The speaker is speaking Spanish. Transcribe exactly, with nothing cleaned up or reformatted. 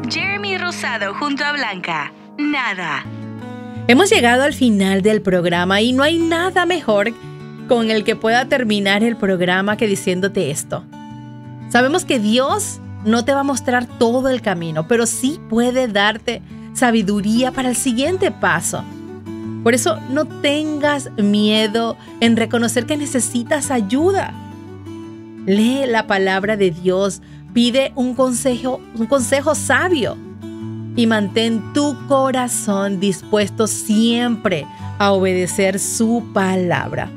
Jeremy Rosado junto a Blanca. Nada. Hemos llegado al final del programa y no hay nada mejor con el que pueda terminar el programa que diciéndote esto. Sabemos que Dios no te va a mostrar todo el camino, pero sí puede darte sabiduría para el siguiente paso. Por eso no tengas miedo en reconocer que necesitas ayuda. Lee la palabra de Dios, pide un consejo, un consejo sabio y mantén tu corazón dispuesto siempre a obedecer su palabra.